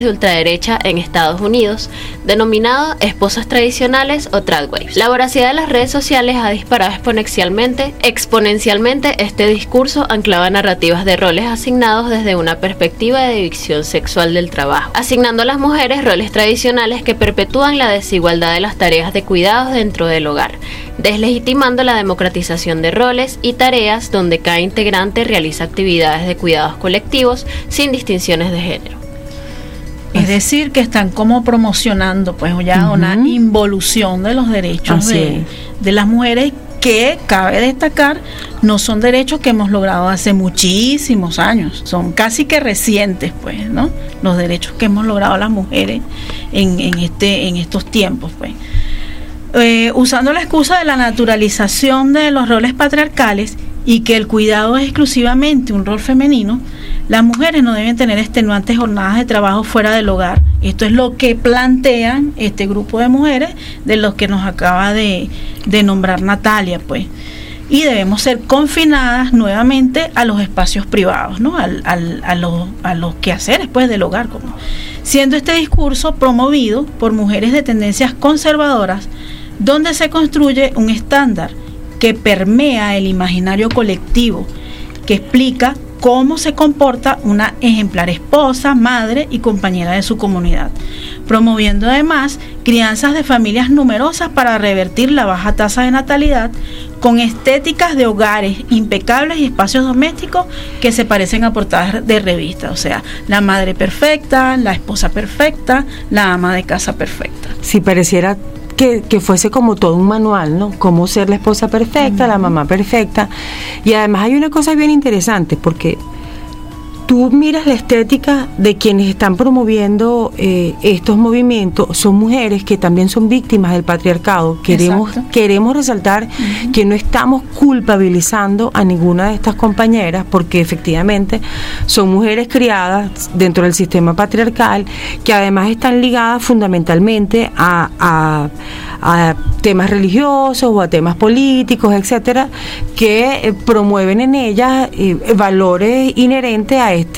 de ultraderecha en Estados Unidos, denominado esposas tradicionales o tradwives. La voracidad de las redes sociales ha disparado exponencialmente este discurso anclado a narrativas de roles asignados desde una perspectiva de división sexual del trabajo, asignando a las mujeres roles tradicionales que perpetúan la desigualdad de las tareas de cuidados dentro del hogar, deslegitimando la democratización de roles y tareas donde cada integrante realiza actividades de cuidados colectivos sin distinciones de género. Es decir, que están como promocionando pues ya una involución de los derechos de las mujeres, que cabe destacar no son derechos que hemos logrado hace muchísimos años, son casi que recientes pues, ¿no? Los derechos que hemos logrado las mujeres en estos tiempos pues. Usando la excusa de la naturalización de los roles patriarcales y que el cuidado es exclusivamente un rol femenino, las mujeres no deben tener extenuantes jornadas de trabajo fuera del hogar. Esto es lo que plantean este grupo de mujeres de los que nos acaba de nombrar Natalia, pues. Y debemos ser confinadas nuevamente a los espacios privados, ¿no? A los quehaceres pues del hogar, como siendo este discurso promovido por mujeres de tendencias conservadoras, donde se construye un estándar que permea el imaginario colectivo, que explica cómo se comporta una ejemplar esposa, madre y compañera de su comunidad, promoviendo además crianzas de familias numerosas para revertir la baja tasa de natalidad, con estéticas de hogares impecables y espacios domésticos que se parecen a portadas de revistas, o sea, la madre perfecta, la esposa perfecta, la ama de casa perfecta. Si pareciera que fuese como todo un manual, ¿no? Cómo ser la esposa perfecta, la mamá perfecta. Y además hay una cosa bien interesante, porque tú miras la estética de quienes están promoviendo estos movimientos, son mujeres que también son víctimas del patriarcado. Queremos resaltar que no estamos culpabilizando a ninguna de estas compañeras, porque efectivamente son mujeres criadas dentro del sistema patriarcal, que además están ligadas fundamentalmente a temas religiosos o a temas políticos, etcétera, que promueven en ellas valores inherentes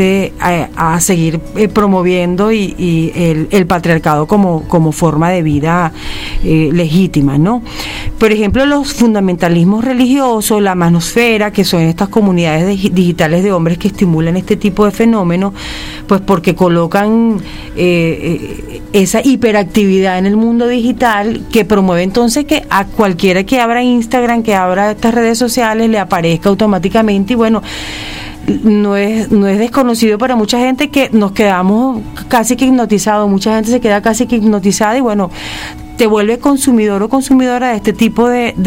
a seguir promoviendo y el patriarcado como forma de vida legítima, ¿no? Por ejemplo, los fundamentalismos religiosos, la manosfera, que son estas comunidades digitales de hombres que estimulan este tipo de fenómenos, pues porque colocan esa hiperactividad en el mundo digital, que promueve entonces que a cualquiera que abra Instagram, que abra estas redes sociales, le aparezca automáticamente. Y bueno, no es desconocido para mucha gente que nos quedamos casi que hipnotizados, mucha gente se queda casi que hipnotizada y bueno, te vuelve consumidor o consumidora de este tipo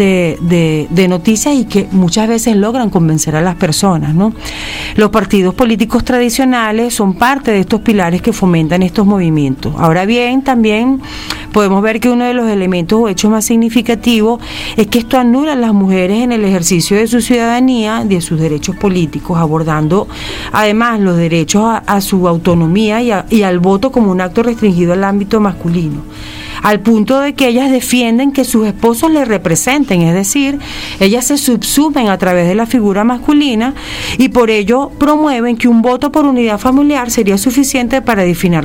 de noticias, y que muchas veces logran convencer a las personas, ¿no? Los partidos políticos tradicionales son parte de estos pilares que fomentan estos movimientos. Ahora bien, también podemos ver que uno de los elementos o hechos más significativos es que esto anula a las mujeres en el ejercicio de su ciudadanía, de sus derechos políticos, abordando además los derechos a su autonomía y al voto como un acto restringido al ámbito masculino, al punto de que ellas defienden que sus esposos les representen, es decir, ellas se subsumen a través de la figura masculina, y por ello promueven que un voto por unidad familiar sería suficiente para definir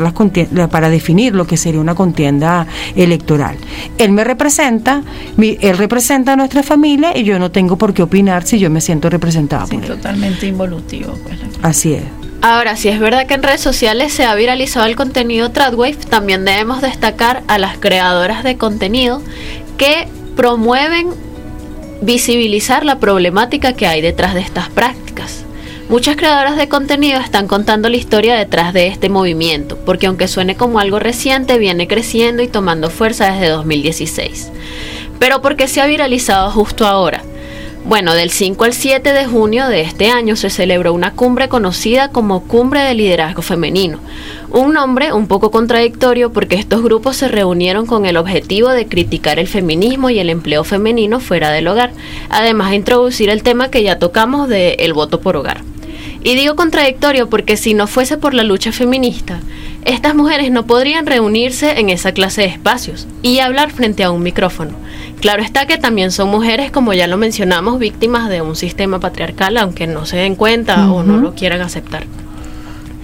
lo que sería una contienda electoral. Él me representa, él representa a nuestra familia y yo no tengo por qué opinar si yo me siento representada por él. Totalmente involutivo, pues. Así es. Ahora, si es verdad que en redes sociales se ha viralizado el contenido tradwave, también debemos destacar a las creadoras de contenido que promueven visibilizar la problemática que hay detrás de estas prácticas. Muchas creadoras de contenido están contando la historia detrás de este movimiento, porque aunque suene como algo reciente, viene creciendo y tomando fuerza desde 2016. Pero ¿por qué se ha viralizado justo ahora? Bueno, del 5 al 7 de junio de este año se celebró una cumbre conocida como Cumbre de Liderazgo Femenino. Un nombre un poco contradictorio porque estos grupos se reunieron con el objetivo de criticar el feminismo y el empleo femenino fuera del hogar, además de introducir el tema que ya tocamos de el voto por hogar. Y digo contradictorio porque si no fuese por la lucha feminista, estas mujeres no podrían reunirse en esa clase de espacios y hablar frente a un micrófono. Claro está que también son mujeres, como ya lo mencionamos, víctimas de un sistema patriarcal, aunque no se den cuenta o no lo quieran aceptar.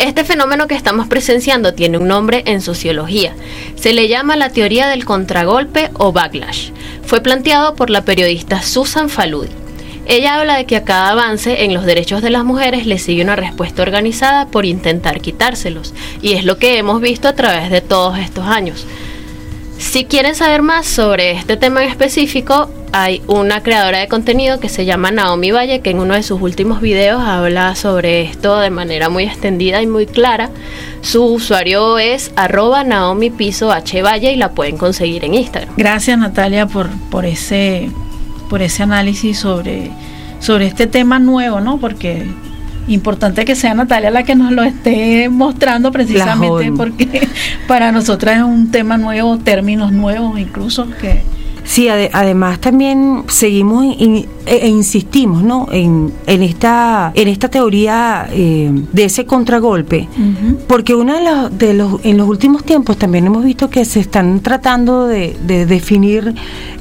Este fenómeno que estamos presenciando tiene un nombre en sociología. Se le llama la teoría del contragolpe o backlash. Fue planteado por la periodista Susan Faludi. Ella habla de que a cada avance en los derechos de las mujeres le sigue una respuesta organizada por intentar quitárselos, y es lo que hemos visto a través de todos estos años. Si quieren saber más sobre este tema en específico, hay una creadora de contenido que se llama Naomi Valle, que en uno de sus últimos videos habla sobre esto de manera muy extendida y muy clara. Su usuario es @Naomi_Valle y la pueden conseguir en Instagram. Gracias, Natalia, por ese análisis sobre este tema nuevo, ¿no? Porque importante que sea Natalia la que nos lo esté mostrando, precisamente porque para nosotras es un tema nuevo, términos nuevos incluso que... Sí, además también seguimos e insistimos, ¿no? en esta teoría de ese contragolpe, porque en los últimos tiempos también hemos visto que se están tratando de definir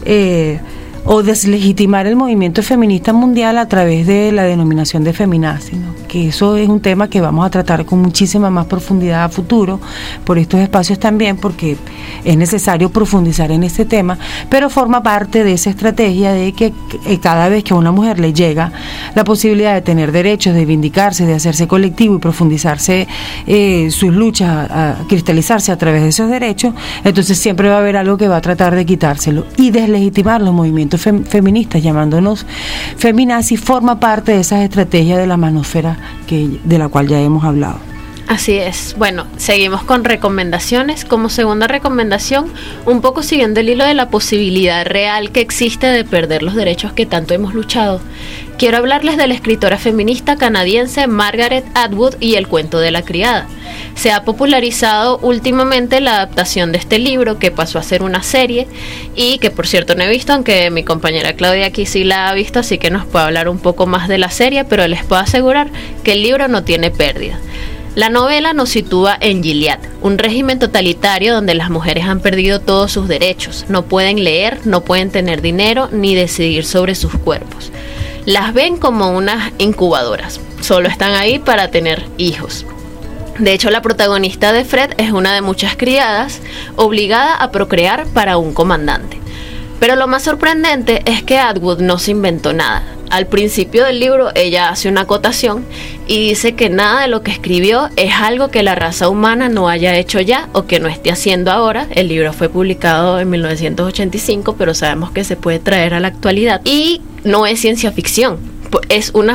o deslegitimar el movimiento feminista mundial a través de la denominación de feminazi, ¿no? Que eso es un tema que vamos a tratar con muchísima más profundidad a futuro por estos espacios también, porque es necesario profundizar en este tema, pero forma parte de esa estrategia de que cada vez que a una mujer le llega la posibilidad de tener derechos, de vindicarse, de hacerse colectivo y profundizarse sus luchas, a cristalizarse a través de esos derechos, entonces siempre va a haber algo que va a tratar de quitárselo y deslegitimar los movimientos feministas, llamándonos feminazi, forma parte de esas estrategias de la manósfera de la cual ya hemos hablado. Así es. Bueno, seguimos con recomendaciones. Como segunda recomendación, un poco siguiendo el hilo de la posibilidad real que existe de perder los derechos que tanto hemos luchado, quiero hablarles de la escritora feminista canadiense Margaret Atwood y el cuento de la criada. Se ha popularizado últimamente la adaptación de este libro, que pasó a ser una serie y que por cierto no he visto, aunque mi compañera Claudia aquí sí la ha visto, así que nos puede hablar un poco más de la serie, pero les puedo asegurar que el libro no tiene pérdida. La novela nos sitúa en Gilead, un régimen totalitario donde las mujeres han perdido todos sus derechos, no pueden leer, no pueden tener dinero ni decidir sobre sus cuerpos. Las ven como unas incubadoras, solo están ahí para tener hijos. De hecho, la protagonista de Fred es una de muchas criadas obligada a procrear para un comandante. Pero lo más sorprendente es que Atwood no se inventó nada. Al principio del libro ella hace una acotación y dice que nada de lo que escribió es algo que la raza humana no haya hecho ya o que no esté haciendo ahora. El libro fue publicado en 1985, pero sabemos que se puede traer a la actualidad. Y no es ciencia ficción, es una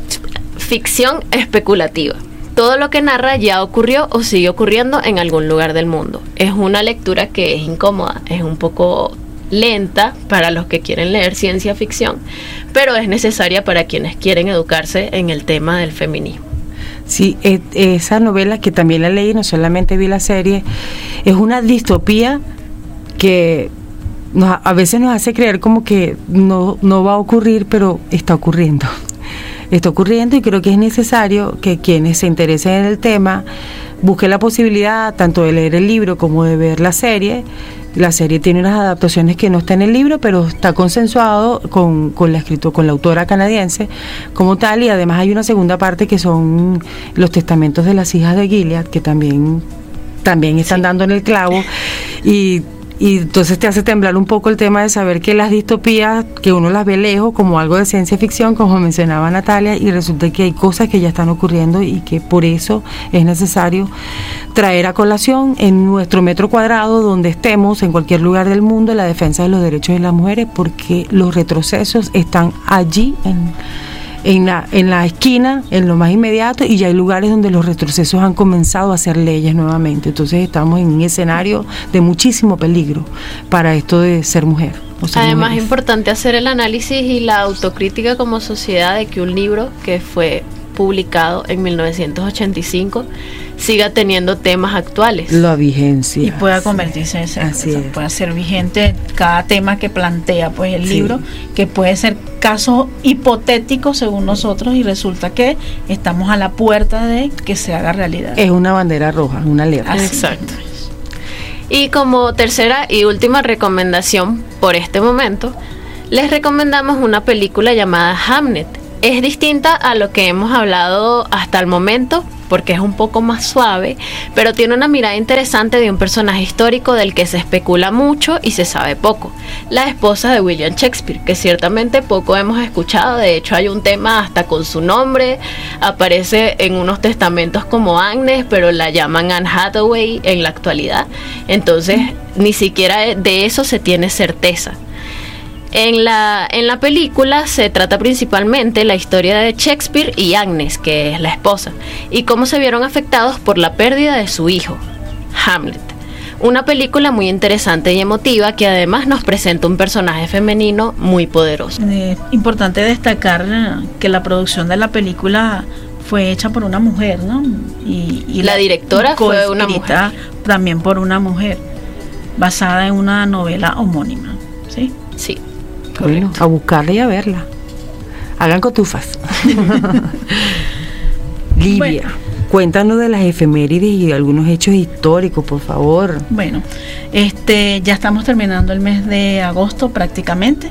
ficción especulativa. Todo lo que narra ya ocurrió o sigue ocurriendo en algún lugar del mundo. Es una lectura que es incómoda, es un poco lenta para los que quieren leer ciencia ficción, pero es necesaria para quienes quieren educarse en el tema del feminismo. Sí, esa novela que también la leí, no solamente vi la serie, es una distopía que a veces nos hace creer como que no va a ocurrir, pero está ocurriendo. Está ocurriendo y creo que es necesario que quienes se interesen en el tema busquen la posibilidad tanto de leer el libro como de ver la serie. La serie tiene unas adaptaciones que no está en el libro, pero está consensuado con la autora canadiense como tal, y además hay una segunda parte que son los testamentos de las hijas de Gilead, que también están dando en el clavo, y entonces te hace temblar un poco el tema de saber que las distopías, que uno las ve lejos como algo de ciencia ficción, como mencionaba Natalia, y resulta que hay cosas que ya están ocurriendo y que por eso es necesario traer a colación en nuestro metro cuadrado, donde estemos, en cualquier lugar del mundo, la defensa de los derechos de las mujeres, porque los retrocesos están allí en la esquina, en lo más inmediato, y ya hay lugares donde los retrocesos han comenzado a hacer leyes nuevamente. Entonces estamos en un escenario de muchísimo peligro para esto de ser mujer. Además es importante hacer el análisis y la autocrítica como sociedad de que un libro que fue publicado en 1985 siga teniendo temas actuales. La vigencia. Y pueda convertirse pueda ser vigente cada tema que plantea pues el libro, que puede ser casos hipotéticos según nosotros, y resulta que estamos a la puerta de que se haga realidad. Es una bandera roja, una alerta. Exacto. Y como tercera y última recomendación por este momento, les recomendamos una película llamada Hamnet, Es distinta a lo que hemos hablado hasta el momento, porque es un poco más suave, pero tiene una mirada interesante de un personaje histórico del que se especula mucho y se sabe poco, la esposa de William Shakespeare, que ciertamente poco hemos escuchado. De hecho hay un tema hasta con su nombre, aparece en unos testamentos como Agnes, pero la llaman Anne Hathaway en la actualidad, entonces ni siquiera de eso se tiene certeza. En la película se trata principalmente la historia de Shakespeare y Agnes, que es la esposa, y cómo se vieron afectados por la pérdida de su hijo, Hamlet. Una película muy interesante y emotiva que además nos presenta un personaje femenino muy poderoso. Importante destacar que la producción de la película fue hecha por una mujer, ¿no? Y la directora fue una mujer. También por una mujer, basada en una novela homónima, ¿sí? Sí. Bueno, a buscarla y a verla. Hagan cotufas. Livia, bueno, cuéntanos de las efemérides y de algunos hechos históricos, por favor. Bueno, ya estamos terminando el mes de agosto prácticamente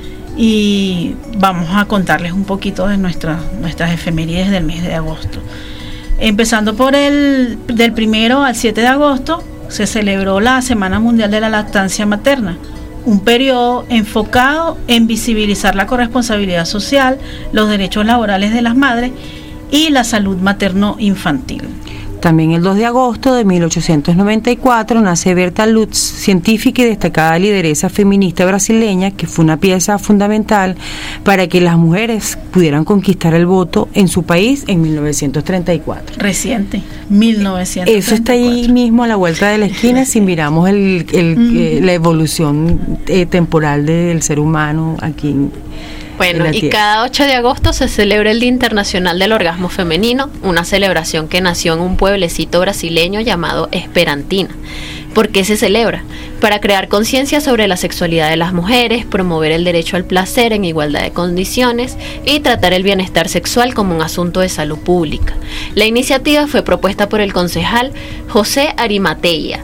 y vamos a contarles un poquito de nuestras efemérides del mes de agosto. Empezando por del 1 al 7 de agosto se celebró la Semana Mundial de la Lactancia Materna, un periodo enfocado en visibilizar la corresponsabilidad social, los derechos laborales de las madres y la salud materno-infantil. También el 2 de agosto de 1894 nace Berta Lutz, científica y destacada lideresa feminista brasileña, que fue una pieza fundamental para que las mujeres pudieran conquistar el voto en su país en 1934. Reciente, 1934. Eso está ahí mismo a la vuelta de la esquina si miramos la evolución temporal del ser humano aquí en Bueno, y cada 8 de agosto se celebra el Día Internacional del Orgasmo Femenino, una celebración que nació en un pueblecito brasileño llamado Esperantina. ¿Por qué se celebra? Para crear conciencia sobre la sexualidad de las mujeres, promover el derecho al placer en igualdad de condiciones y tratar el bienestar sexual como un asunto de salud pública. La iniciativa fue propuesta por el concejal José Arimateia,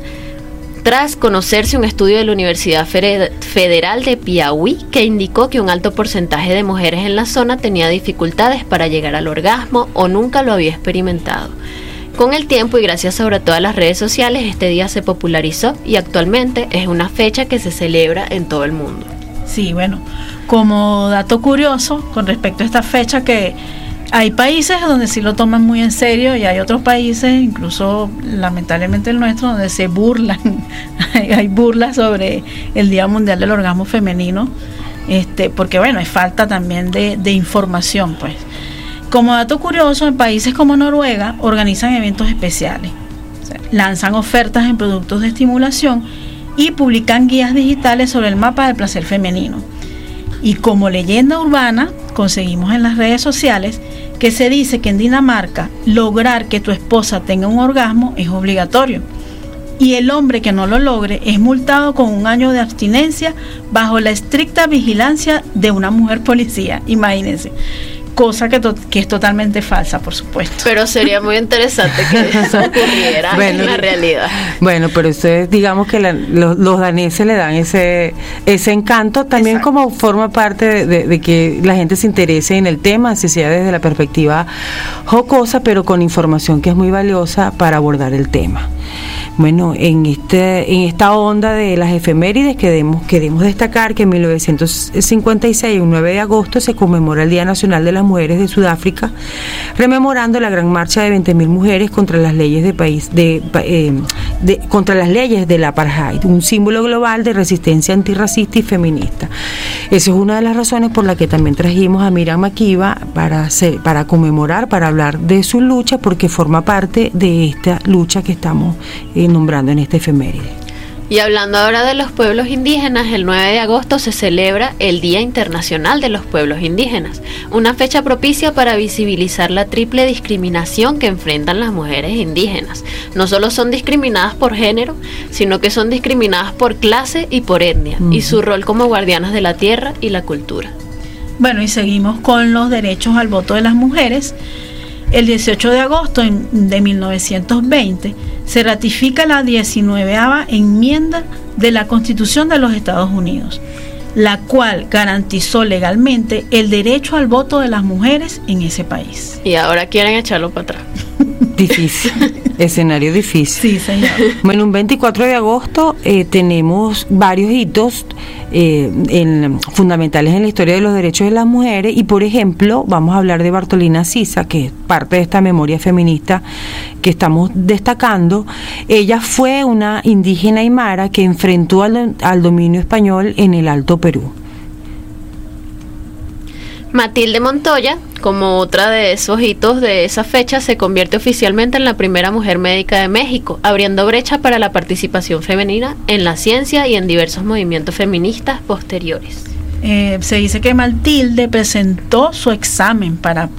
tras conocerse un estudio de la Universidad Federal de Piauí que indicó que un alto porcentaje de mujeres en la zona tenía dificultades para llegar al orgasmo o nunca lo había experimentado. Con el tiempo y gracias sobre todo a las redes sociales, este día se popularizó y actualmente es una fecha que se celebra en todo el mundo. Sí, bueno, como dato curioso con respecto a esta fecha, que hay países donde sí lo toman muy en serio y hay otros países, incluso lamentablemente el nuestro, donde se burlan. Hay burlas sobre el Día Mundial del Orgasmo Femenino, porque bueno, es falta también de información, pues. Como dato curioso, en países como Noruega organizan eventos especiales, o sea, lanzan ofertas en productos de estimulación y publican guías digitales sobre el mapa del placer femenino. Y como leyenda urbana, conseguimos en las redes sociales que se dice que en Dinamarca lograr que tu esposa tenga un orgasmo es obligatorio y el hombre que no lo logre es multado con 1 año de abstinencia bajo la estricta vigilancia de una mujer policía. Imagínense, cosa que es totalmente falsa, por supuesto. Pero sería muy interesante que eso ocurriera en la realidad. Bueno, pero ustedes, digamos que los daneses le dan ese encanto, también. Exacto. Como forma parte de que la gente se interese en el tema, así sea desde la perspectiva jocosa, pero con información que es muy valiosa para abordar el tema. Bueno, en esta onda de las efemérides queremos destacar que en 1956, un 9 de agosto, se conmemora el Día Nacional de las Mujeres de Sudáfrica, rememorando la gran marcha de 20.000 mujeres contra las leyes contra las leyes del apartheid, un símbolo global de resistencia antirracista y feminista. Esa es una de las razones por la que también trajimos a Miriam Makeba para conmemorar, para hablar de su lucha, porque forma parte de esta lucha que estamos nombrando en esta efeméride. Y hablando ahora de los pueblos indígenas, el 9 de agosto se celebra el Día Internacional de los Pueblos Indígenas, una fecha propicia para visibilizar la triple discriminación que enfrentan las mujeres indígenas. No solo son discriminadas por género, sino que son discriminadas por clase y por etnia, y su rol como guardianas de la tierra y la cultura. Bueno, y seguimos con los derechos al voto de las mujeres. El 18 de agosto de 1920 se ratifica la 19ª enmienda de la Constitución de los Estados Unidos. la cual garantizó legalmente el derecho al voto de las mujeres en ese país. Y ahora quieren echarlo para atrás. Difícil, escenario difícil. Sí, señor. Bueno, un 24 de agosto tenemos varios hitos fundamentales en la historia de los derechos de las mujeres y, por ejemplo, vamos a hablar de Bartolina Sisa, que es parte de esta memoria feminista que estamos destacando. Ella fue una indígena aymara que enfrentó al dominio español en el Alto Perú. Matilde Montoya, como otra de esos hitos de esa fecha, se convierte oficialmente en la primera mujer médica de México, abriendo brecha para la participación femenina en la ciencia y en diversos movimientos feministas posteriores. Se dice que Matilde presentó su examen para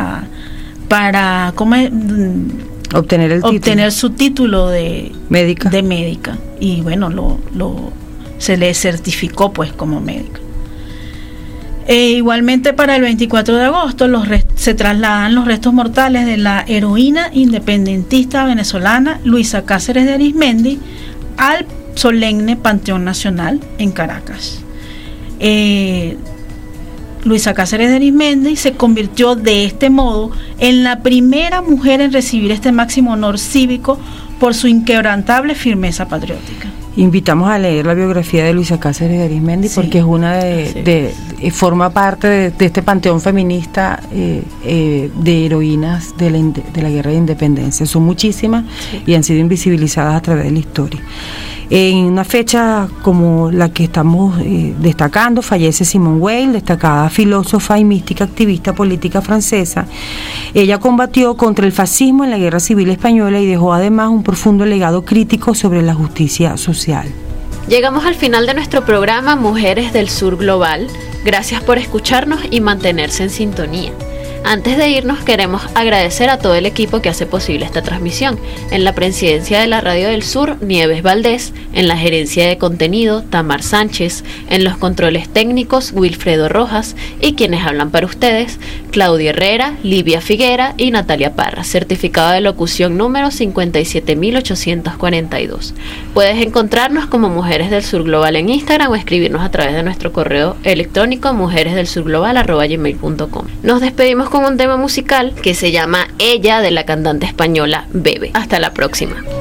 obtener su título de médica y bueno, se le certificó pues como médica. Igualmente para el 24 de agosto se trasladan los restos mortales de la heroína independentista venezolana Luisa Cáceres de Arizmendi al solemne Panteón Nacional en Caracas. Luisa Cáceres de Arizmendi se convirtió de este modo en la primera mujer en recibir este máximo honor cívico por su inquebrantable firmeza patriótica. Invitamos a leer la biografía de Luisa Cáceres de Arizmendi, sí, porque es una forma parte de este panteón feminista de heroínas de la guerra de independencia. Son muchísimas, sí, y han sido invisibilizadas a través de la historia. En una fecha como la que estamos destacando, fallece Simone Weil, destacada filósofa y mística activista política francesa. Ella combatió contra el fascismo en la Guerra Civil Española y dejó además un profundo legado crítico sobre la justicia social. Llegamos al final de nuestro programa Mujeres del Sur Global. Gracias por escucharnos y mantenerse en sintonía. Antes de irnos, queremos agradecer a todo el equipo que hace posible esta transmisión. En la presidencia de la Radio del Sur, Nieves Valdés. En la gerencia de contenido, Tamar Sánchez. En los controles técnicos, Wilfredo Rojas. Y quienes hablan para ustedes, Claudia Herrera, Livia Figuera y Natalia Parra. Certificado de locución número 57842. Puedes encontrarnos como Mujeres del Sur Global en Instagram o escribirnos a través de nuestro correo electrónico mujeresdelsurglobal@gmail.com. Nos despedimos con un tema musical que se llama Ella, de la cantante española Bebe. Hasta la próxima.